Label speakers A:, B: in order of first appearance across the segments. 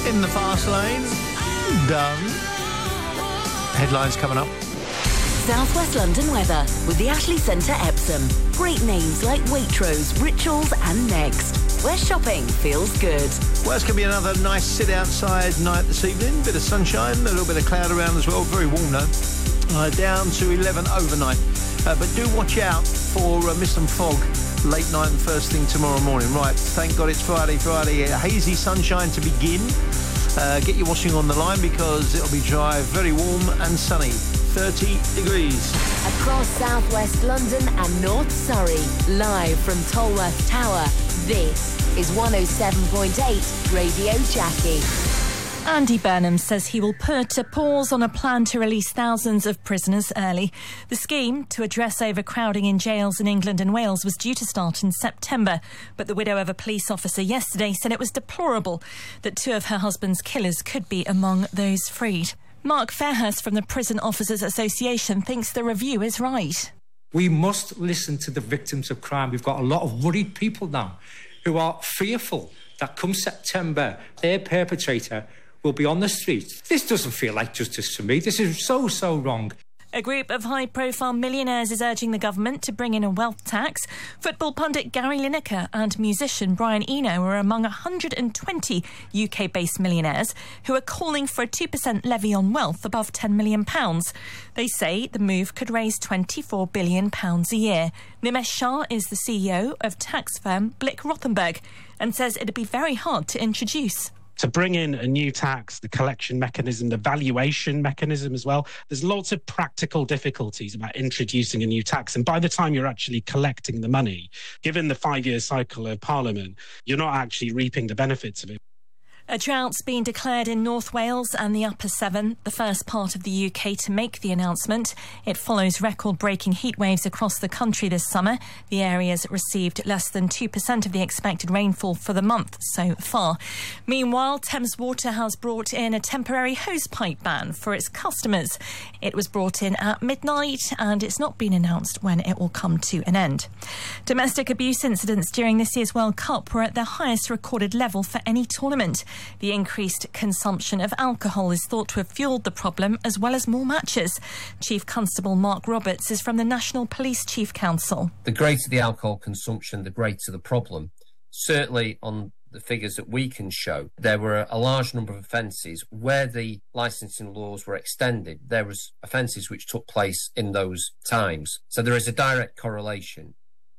A: In the fast lane. Done. Headlines coming up.
B: South West London weather with the Ashley Centre Epsom. Great names like Waitrose, Rituals and Next, where shopping feels good.
A: Well, it's going to be another nice sit-outside night this evening. Bit of sunshine, a little bit of cloud around as well. Very warm, though. Down to 11 overnight. But do watch out for mist and fog late night and first thing tomorrow morning. Right, thank God it's Friday. Hazy sunshine to begin. Get your washing on the line because it'll be dry, very warm and sunny. 30 degrees.
B: Across South West London and North Surrey, live from Tolworth Tower, this is 107.8 Radio Jackie.
C: Andy Burnham says he will put a pause on a plan to release thousands of prisoners early. The scheme to address overcrowding in jails in England and Wales was due to start in September, but the widow of a police officer yesterday said it was deplorable that two of her husband's killers could be among those freed. Mark Fairhurst from the Prison Officers Association thinks the review is right.
D: We must listen to the victims of crime. We've got a lot of worried people now who are fearful that come September, their perpetrator will be on the streets. This doesn't feel like justice to me. This is so wrong.
C: A group of high-profile millionaires is urging the government to bring in a wealth tax. Football pundit Gary Lineker and musician Brian Eno are among 120 UK-based millionaires who are calling for a 2% levy on wealth above £10 million. They say the move could raise £24 billion a year. Nimesh Shah is the CEO of tax firm Blick Rothenberg and says it'd be very hard to introduce.
E: To bring in a new tax, the collection mechanism, the valuation mechanism as well, there's lots of practical difficulties about introducing a new tax. And by the time you're actually collecting the money, given the 5-year cycle of Parliament, you're not actually reaping the benefits of it.
C: A drought's been declared in North Wales and the Upper Severn, the first part of the UK to make the announcement. It follows record-breaking heatwaves across the country this summer. The area's received less than 2% of the expected rainfall for the month so far. Meanwhile, Thames Water has brought in a temporary hosepipe ban for its customers. It was brought in at midnight and it's not been announced when it will come to an end. Domestic abuse incidents during this year's World Cup were at their highest recorded level for any tournament. The increased consumption of alcohol is thought to have fuelled the problem, as well as more matches. Chief Constable Mark Roberts is from the National Police Chief Council.
F: The greater the alcohol consumption, the greater the problem. Certainly on the figures that we can show, there were a large number of offences where the licensing laws were extended. There was offences which took place in those times. So there is a direct correlation.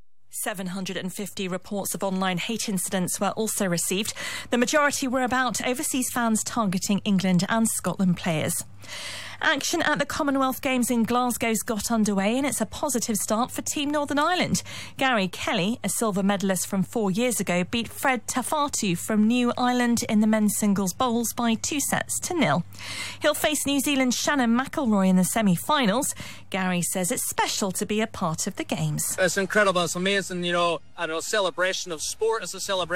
C: 750 reports of online hate incidents were also received. The majority were about overseas fans targeting England and Scotland players. Action at the Commonwealth Games in Glasgow's got underway and it's a positive start for Team Northern Ireland. Gary Kelly, a silver medalist from 4 years ago, beat Fred Tafatu from New Ireland in the men's singles bowls by 2-0. He'll face New Zealand's Shannon McElroy in the semi-finals. Gary says it's special to be a part of the Games.
G: It's incredible, it's amazing, celebration of sport. It's a celebration